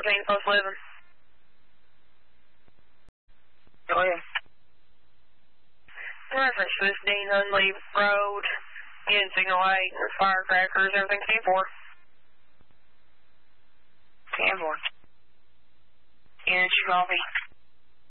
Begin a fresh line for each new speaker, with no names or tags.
14 post 11.
Go ahead.
Reference to this Dean Hunley Road. Getting signal 8. Firecrackers. Everything 10-4.
10-4. Energy copy.